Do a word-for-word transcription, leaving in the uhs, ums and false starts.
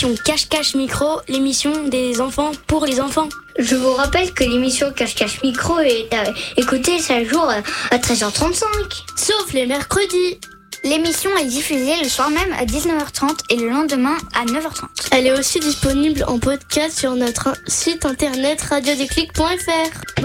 Cache-Cache Micro, l'émission des enfants pour les enfants. Je vous rappelle que l'émission Cache-Cache Micro est à écouter chaque jour à treize heures trente-cinq. Sauf les mercredis. L'émission est diffusée le soir même à dix-neuf heures trente et le lendemain à neuf heures trente. Elle est aussi disponible en podcast sur notre site internet radio déclic point f r.